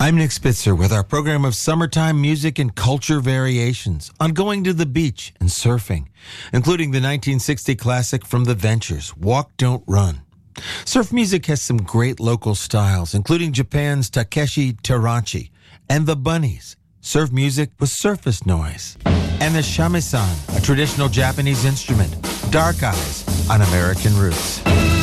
I'm Nick Spitzer with our program of summertime music and culture variations on going to the beach and surfing, including the 1960 classic from The Ventures, Walk, Don't Run. Surf music has some great local styles, including Japan's Takeshi Terachi and the Bunnies, surf music with surface noise, and the shamisen, a traditional Japanese instrument, Dark Eyes on American Roots.